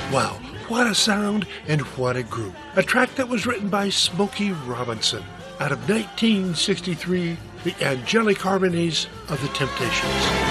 Wow, what a sound and what a group. A track that was written by Smokey Robinson. Out of 1963, the Angelic Harmonies of the Temptations.